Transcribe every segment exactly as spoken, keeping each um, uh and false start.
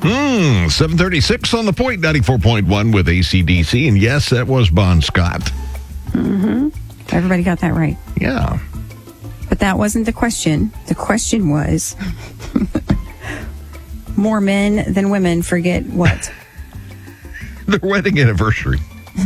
Hmm, seven thirty-six on the point, ninety-four point one with A C D C. And yes, that was Bon Scott. Mm-hmm. Everybody got that right. Yeah. But that wasn't the question. The question was, more men than women forget what? Their wedding anniversary.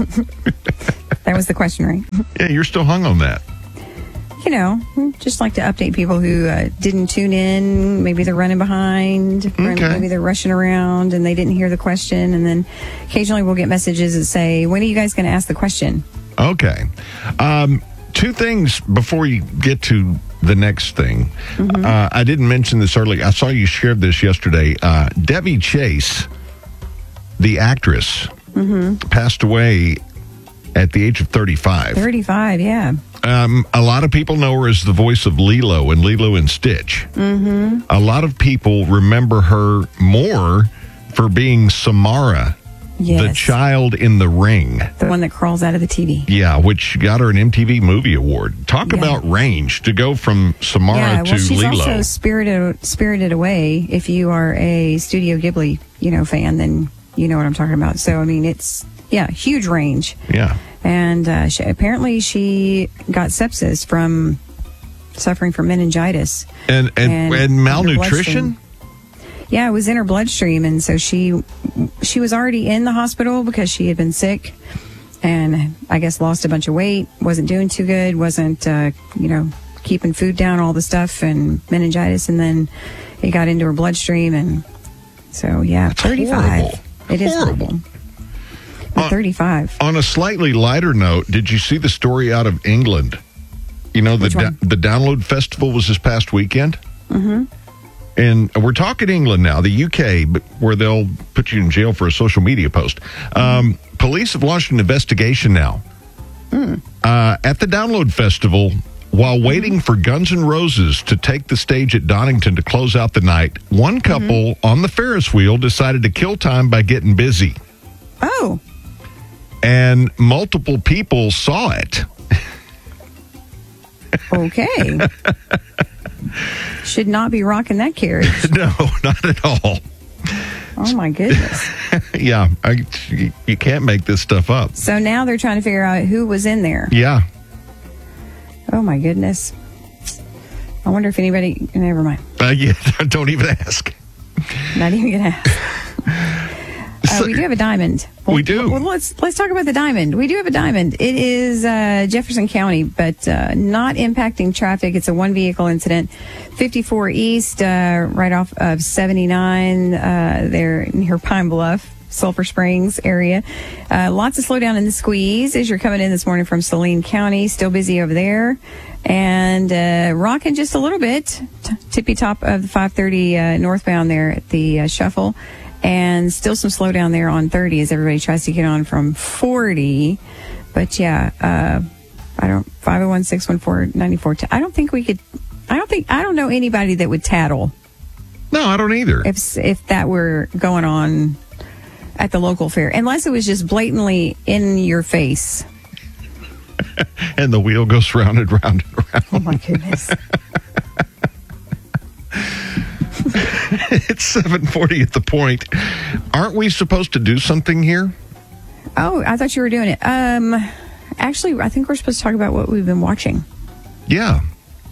That was the question, right? Yeah, you're still hung on that. You know, just like to update people who uh, didn't tune in. Maybe they're running behind. Okay. Maybe they're rushing around and they didn't hear the question. And then occasionally we'll get messages that say, when are you guys going to ask the question? Okay. Um, two things before you get to the next thing. Mm-hmm. Uh, I didn't mention this earlier. I saw you shared this yesterday. Uh, Debbie Chase, the actress, mm-hmm. passed away at the age of thirty-five. thirty-five, yeah. Um, a lot of people know her as the voice of Lilo and Lilo and Stitch. Mm-hmm. A lot of people remember her more for being Samara, yes. the child in the ring. The one that crawls out of the T V. Yeah, which got her an M T V Movie Award. Talk yeah. about range to go from Samara yeah, well, to she's Lilo. Also spirited, spirited Away. If you are a Studio Ghibli, you know, fan, then you know what I'm talking about. So, I mean, it's, yeah, huge range. Yeah. And uh, she, apparently she got sepsis from suffering from meningitis. And and, and, and malnutrition? Yeah, it was in her bloodstream. And so she she was already in the hospital because she had been sick and I guess lost a bunch of weight, wasn't doing too good, wasn't, uh, you know, keeping food down, all the stuff, and meningitis. And then it got into her bloodstream. And so, yeah, That's thirty-five. Horrible. It is horrible. horrible. On, thirty-five. On a slightly lighter note, did you see the story out of England? You know, the da- the Download Festival was this past weekend. Mm-hmm. And we're talking England now, the U K, but where they'll put you in jail for a social media post. Um, mm. Police have launched an investigation now. Mm. Uh, at the Download Festival, while waiting mm-hmm. for Guns N' Roses to take the stage at Donington to close out the night, one couple mm-hmm. on the Ferris wheel decided to kill time by getting busy. Oh. And multiple people saw it. Okay. Should not be rocking that carriage. No, not at all. Oh, my goodness. Yeah, I, you can't make this stuff up. So now they're trying to figure out who was in there. Yeah. Oh, my goodness. I wonder if anybody... Never mind. Uh, yeah, don't even ask. Not even going to ask. Uh, we do have a diamond. Well, we do. Well, let's let's talk about the diamond. We do have a diamond. It is uh, Jefferson County, but uh, not impacting traffic. It's a one vehicle incident. fifty-four East, uh, right off of seventy-nine, uh, there near Pine Bluff, Sulphur Springs area. Uh, lots of slowdown in the squeeze as you're coming in this morning from Saline County. Still busy over there. And uh, rocking just a little bit. T- tippy top of the five thirty uh, northbound there at the uh, Shuffle. And still some slowdown there on thirty as everybody tries to get on from forty. But yeah, uh, I don't, five oh one, six one four, nine four ten. I don't think we could, I don't think, I don't know anybody that would tattle. No, I don't either. If, if that were going on at the local fair, unless it was just blatantly in your face. And the wheel goes round and round and round. Oh my goodness. It's seven forty at the point. Aren't we supposed to do something here? Oh, I thought you were doing it. Um, actually, I think we're supposed to talk about what we've been watching. Yeah.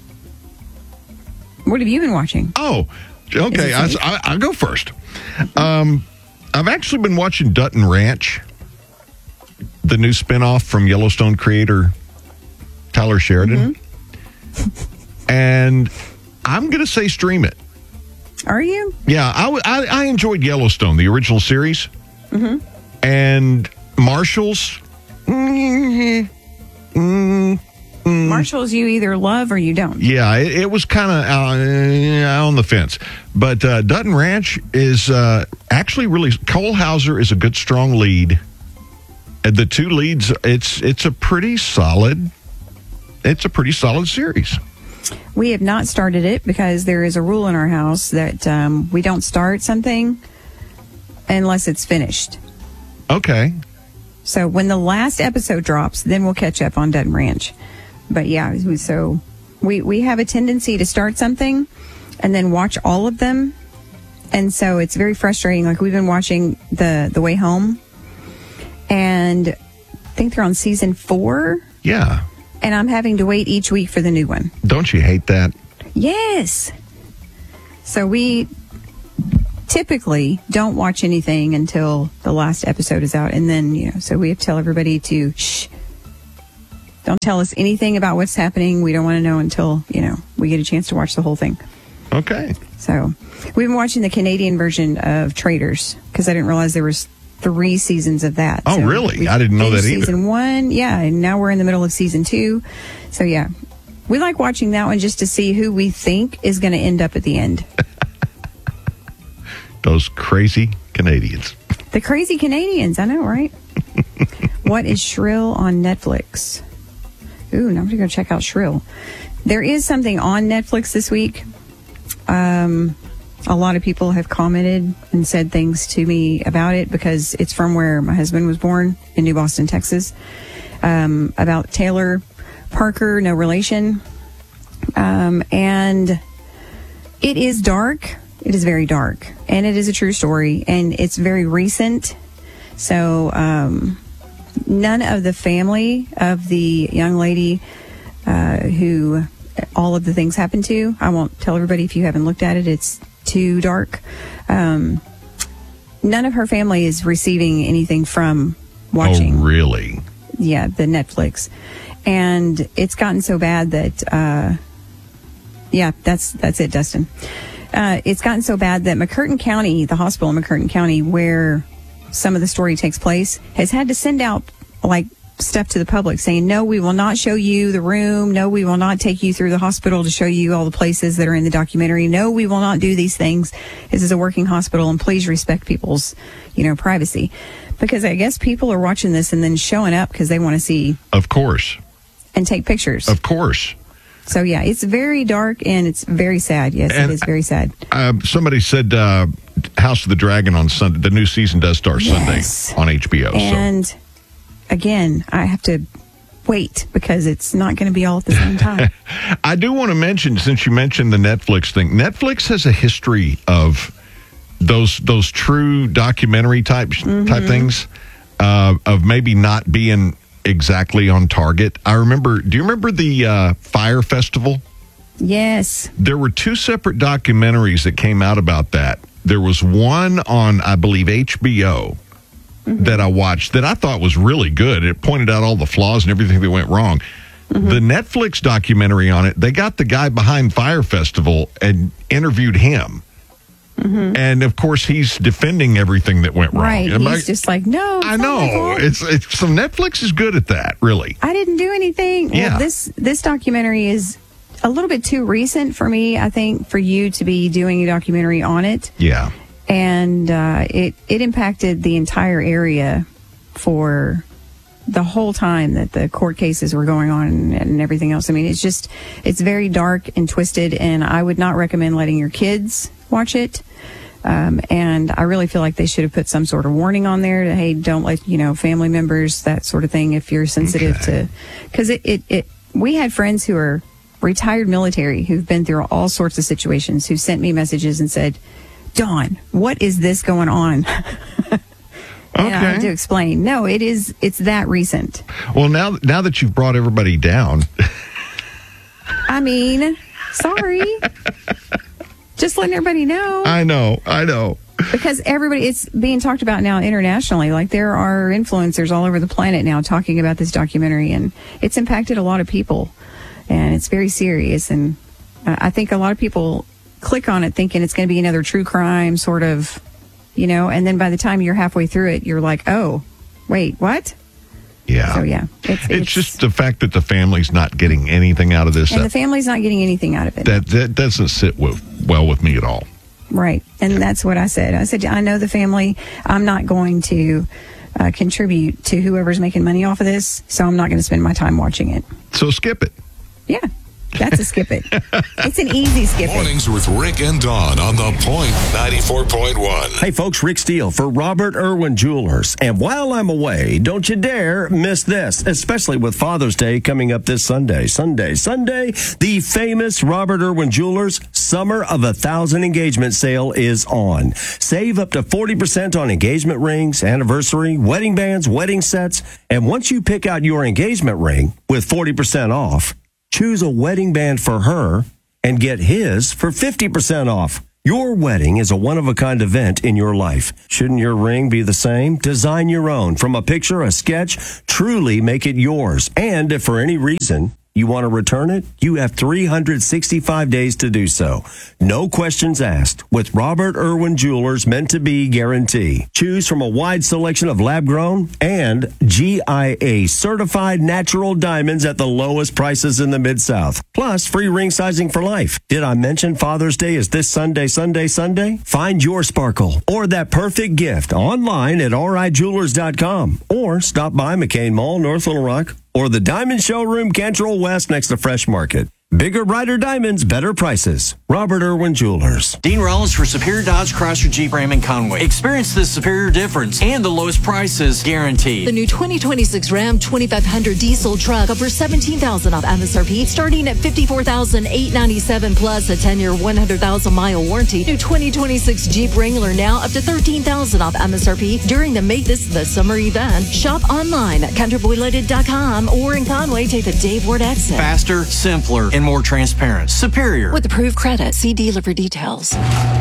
What have you been watching? Oh, okay. I, I, I'll go first. Um, I've actually been watching Dutton Ranch, the new spinoff from Yellowstone creator Tyler Sheridan. Mm-hmm. And I'm going to say stream it. Are you? Yeah, I, I, I enjoyed Yellowstone, the original series. Mm-hmm. And Marshall's. Mm, mm, mm, Marshall's you either love or you don't. Yeah, it, it was kind of uh, on the fence. But uh, Dutton Ranch is uh, actually really... Cole Hauser is a good, strong lead. And the two leads, it's it's a pretty solid... It's a pretty solid series. We have not started it because there is a rule in our house that um, we don't start something unless it's finished. Okay. So when the last episode drops, then we'll catch up on Dutton Ranch. But yeah, so we, we have a tendency to start something and then watch all of them And so it's very frustrating. Like, we've been watching the, the Way Home, and I think they're on season four. Yeah. And I'm having to wait each week for the new one. Don't you hate that? Yes. So we typically don't watch anything until the last episode is out. And then, you know, so we have to tell everybody to shh. Don't tell us anything about what's happening. We don't want to know until, you know, we get a chance to watch the whole thing. Okay. So we've been watching the Canadian version of Traitors, because I didn't realize there was three seasons of that. Oh, so really? I didn't know that either. Season one, yeah, and now we're in the middle of season two. So, yeah, we like watching that one just to see who we think is going to end up at the end. Those crazy Canadians. The crazy Canadians, I know, right? What is Shrill on Netflix? Ooh, now I'm going to go check out Shrill. There is something on Netflix this week. Um, a lot of people have commented and said things to me about it, because it's from where my husband was born, in New Boston, Texas. Um, about Taylor Parker, no relation. Um, and it is dark. It is very dark. And it is a true story. And it's very recent. So, um... none of the family of the young lady uh, who all of the things happened to, I won't tell everybody if you haven't looked at it, it's too dark. Um, none of her family is receiving anything from watching. Oh, really? Yeah, the Netflix. And it's gotten so bad that, uh, yeah, that's that's it, Dustin. Uh, it's gotten so bad that McCurtain County, the hospital in McCurtain County, where some of the story takes place, has had to send out like stuff to the public saying, no, we will not show you the room. No, we will not take you through the hospital to show you all the places that are in the documentary. No, we will not do these things. This is a working hospital, and please respect people's, you know, privacy. Because I guess people are watching this and then showing up because they want to see. Of course. And take pictures. Of course. So, yeah, it's very dark and it's very sad. Yes, and it is very sad. Uh, somebody said uh, House of the Dragon on Sunday. The new season does start Yes. Sunday on H B O. And so. again, I have to wait because it's not going to be all at the same time. I do want to mention, since you mentioned the Netflix thing, Netflix has a history of those those true documentary type mm-hmm. type things, uh, of maybe not being exactly on target. I remember, do you remember the uh, Fire Festival? Yes. There were two separate documentaries that came out about that. There was one on, I believe, H B O mm-hmm. that I watched that I thought was really good. It pointed out all the flaws and everything that went wrong. Mm-hmm. The Netflix documentary on it, they got the guy behind Fire Festival and interviewed him. Mm-hmm. And of course, he's defending everything that went wrong. Right. Am he's I, just like, no. It's I know. Not my fault. It's it's so Netflix is good at that, really. I didn't do anything. Yeah. Well, this this documentary is a little bit too recent for me, I think, for you to be doing a documentary on it. Yeah. And uh, it it impacted the entire area for the whole time that the court cases were going on and, and everything else. I mean, it's just, it's very dark and twisted, and I would not recommend letting your kids watch it. Um, and I really feel like they should have put some sort of warning on there to, hey, don't let, you know, family members, that sort of thing, if you're sensitive okay. to, because it, it, it, we had friends who are retired military who've been through all sorts of situations who sent me messages and said, Dawn, what is this going on? And okay. I had to explain. No, it is, it's that recent. Well, now, now that you've brought everybody down. I mean, sorry. Just letting everybody know. I know, I know. Because everybody, it's being talked about now internationally. Like, there are influencers all over the planet now talking about this documentary, and it's impacted a lot of people. And it's very serious. And uh, I think a lot of people click on it thinking it's going to be another true crime sort of, you know, and then by the time you're halfway through it, you're like, oh, wait, what? Yeah. So, yeah. It's, it's, it's just the fact that the family's not getting anything out of this. And that, the family's not getting anything out of it. That, that doesn't sit with, well with me at all. Right. And yeah. That's what I said. I said, I know the family. I'm not going to uh, contribute to whoever's making money off of this, so I'm not going to spend my time watching it. So skip it. Yeah. That's a skip it. It's an easy skip it. Mornings with Rick and Dawn on The Point ninety-four point one. Hey, folks, Rick Steele for Robert Irwin Jewelers. And while I'm away, don't you dare miss this, especially with Father's Day coming up this Sunday. Sunday, Sunday, the famous Robert Irwin Jewelers Summer of a Thousand Engagement Sale is on. Save up to forty percent on engagement rings, anniversary, wedding bands, wedding sets. And once you pick out your engagement ring with forty percent off, choose a wedding band for her and get his for fifty percent off. Your wedding is a one-of-a-kind event in your life. Shouldn't your ring be the same? Design your own. From a picture, a sketch, truly make it yours. And if for any reason you want to return it, you have three hundred sixty-five days to do so. No questions asked. With Robert Irwin Jewelers meant to be guarantee. Choose from a wide selection of lab-grown and G I A certified natural diamonds at the lowest prices in the Mid-South. Plus, free ring sizing for life. Did I mention Father's Day is this Sunday, Sunday, Sunday? Find your sparkle or that perfect gift online at R I jewelers dot com or stop by McCain Mall, North Little Rock, or the Diamond Showroom, Cantrell West, next to Fresh Market. Bigger, brighter diamonds, better prices. Robert Irwin Jewelers. Dean Rollins for Superior Dodge, Chrysler, Jeep, Ram, and Conway. Experience the superior difference and the lowest prices guaranteed. The new twenty twenty-six Ram twenty-five hundred diesel truck over seventeen thousand dollars off M S R P, starting at fifty-four thousand eight hundred ninety-seven dollars plus a ten-year, one hundred thousand mile warranty. New twenty twenty-six Jeep Wrangler now up to thirteen thousand dollars off M S R P during the Make This the Summer event. Shop online at country boy limited dot com or in Conway, take the Dave Ward exit. Faster, simpler, and more transparent. Superior. With approved credit. See dealer for details.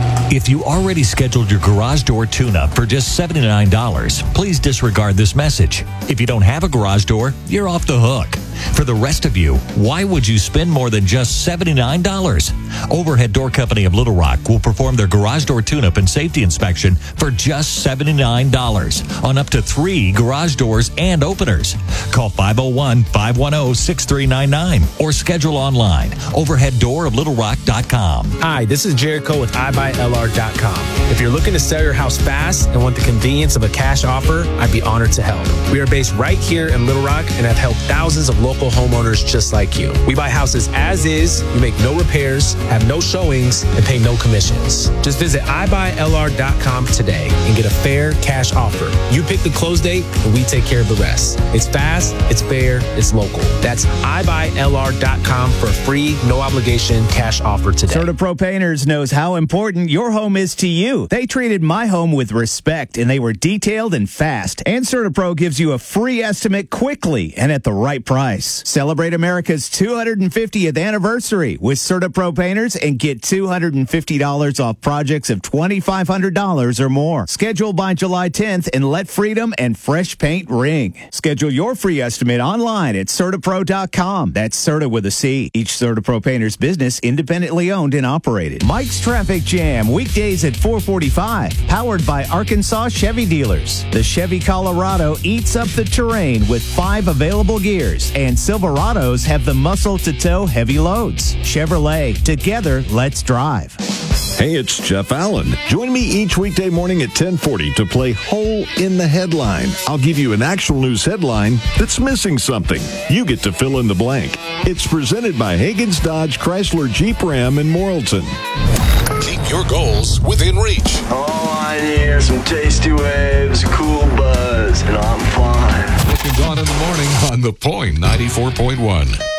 If you already scheduled your garage door tune-up for just seventy-nine dollars, please disregard this message. If you don't have a garage door, you're off the hook. For the rest of you, why would you spend more than just seventy-nine dollars? Overhead Door Company of Little Rock will perform their garage door tune-up and safety inspection for just seventy-nine dollars on up to three garage doors and openers. Call five oh one, five one oh, six three nine nine or schedule online. overhead door of little rock dot com. Hi, this is Jericho with i buy L R dot com. If you're looking to sell your house fast and want the convenience of a cash offer, I'd be honored to help. We are based right here in Little Rock and have helped thousands of local homeowners just like you. We buy houses as is, we make no repairs, have no showings, and pay no commissions. Just visit i buy L R dot com today and get a fair cash offer. You pick the close date and we take care of the rest. It's fast, it's fair, it's local. That's i buy L R dot com for a free, no obligation cash offer today. CertaPro Painters knows how important your home is to you. They treated my home with respect and they were detailed and fast. And CertaPro gives you a free estimate quickly and at the right price. Celebrate America's two hundred fiftieth anniversary with CertaPro Painters and get two hundred fifty dollars off projects of twenty-five hundred dollars or more. Schedule by July tenth and let freedom and fresh paint ring. Schedule your free estimate online at CertaPro dot com. That's Certa with a C. Each CertaPro Painters business independently owned and operated. Mike's Traffic Jam, weekdays at four forty-five. Powered by Arkansas Chevy Dealers. The Chevy Colorado eats up the terrain with five available gears, and Silverados have the muscle to tow heavy loads. Chevrolet, together, let's drive. Hey, it's Jeff Allen. Join me each weekday morning at ten forty to play Hole in the Headline. I'll give you an actual news headline that's missing something. You get to fill in the blank. It's presented by Hagen's Dodge, Chrysler, Jeep, Ram, and Morrilton. Keep your goals within reach. All I need are some tasty waves, a cool buzz, and I'm fine. Rick and Dawn in the morning on The Point ninety-four point one.